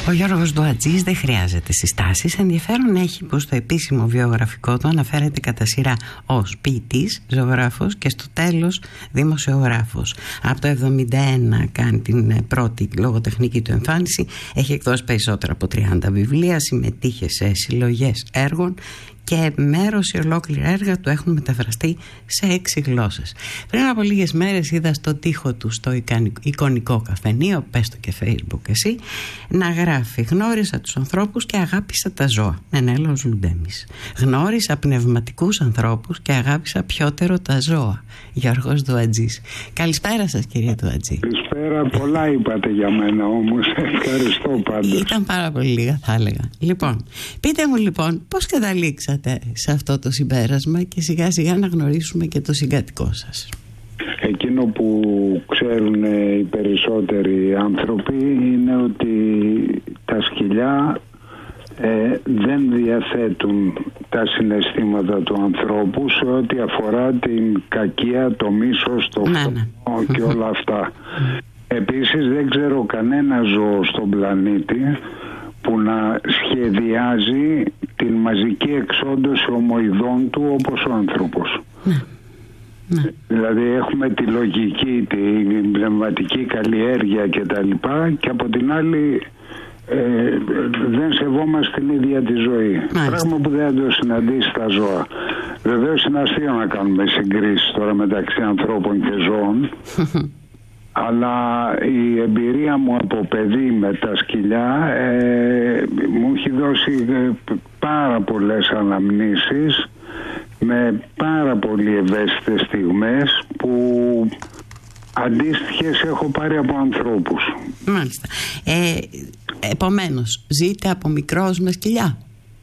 Ο Γιώργος Ντουατζής δεν χρειάζεται συστάσεις. Ενδιαφέρον έχει που στο επίσημο βιογραφικό του αναφέρεται κατά σειρά ως ποιητής, ζωγράφος και στο τέλος δημοσιογράφος. Από το 1971 κάνει την πρώτη λογοτεχνική του εμφάνιση. Έχει εκδώσει περισσότερα από 30 βιβλία, συμμετείχε σε συλλογές έργων και μέρος ή ολόκληρα έργα του έχουν μεταφραστεί σε 6 γλώσσες. Πριν από λίγες μέρες είδα στο τοίχο του στο εικονικό καφενείο, πες το και Facebook εσύ, να γράφει: γνώρισα τους ανθρώπους και αγάπησα τα ζώα. Νενέλος Λουντέμις. Γνώρισα πνευματικούς ανθρώπους και αγάπησα πιότερο τα ζώα. Γιώργος Ντουατζής. Καλησπέρα σας, κύριε Ντουατζή. Καλησπέρα, πολλά είπατε για μένα όμως. Ευχαριστώ πάντως. Ήταν πάρα πολύ λίγα, θα έλεγα. Λοιπόν, πείτε μου λοιπόν πώς καταλήξατε σε αυτό το συμπέρασμα και σιγά σιγά να γνωρίσουμε και το συγκατοικό σας. Εκείνο που ξέρουν οι περισσότεροι άνθρωποι είναι ότι τα σκυλιά δεν διαθέτουν τα συναισθήματα του ανθρώπου σε ό,τι αφορά την κακία, το μίσος, το φθόνο και όλα αυτά. Επίσης δεν ξέρω κανένα ζώο στον πλανήτη που να σχεδιάζει την μαζική εξόντωση ομοειδών του όπως ο άνθρωπος. Δηλαδή έχουμε τη λογική, την πνευματική καλλιέργεια κτλ. Και από την άλλη δεν σεβόμαστε την ίδια τη ζωή. Πράγμα που δεν το συναντήσει στα ζώα. Βεβαίως είναι αστείο να κάνουμε συγκρίσεις τώρα μεταξύ ανθρώπων και ζώων. Αλλά η εμπειρία μου από παιδί με τα σκυλιά μου έχει δώσει πάρα πολλές αναμνήσεις με πάρα πολύ ευαίσθητες στιγμές που αντίστοιχες έχω πάρει από ανθρώπους. Μάλιστα. Επομένως, ζείτε από μικρός με σκυλιά?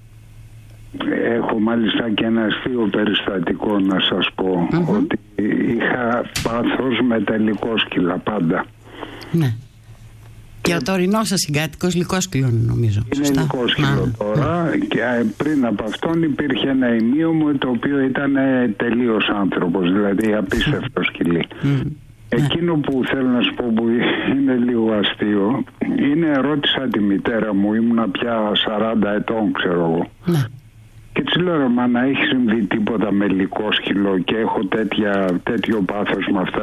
Έχω μάλιστα και ένα αστείο περιστατικό να σας πω, ότι είχα πάθος με τα λυκόσκυλα πάντα. Ναι. Και ο τωρινός σας συγκάτοικος λυκόσκυλο νομίζω. Είναι λυκόσκυλο τώρα και πριν από αυτόν υπήρχε ένα ημείο μου το οποίο ήταν τελείως άνθρωπος, δηλαδή απίστευτο σκυλί. Εκείνο που θέλω να σου πω που είναι λίγο αστείο είναι, ρώτησα τη μητέρα μου, ήμουνα πια 40 ετών ξέρω εγώ. Και της λέω: μα να έχει συμβεί τίποτα με λυκόσκυλο και έχω τέτοιο πάθος με αυτά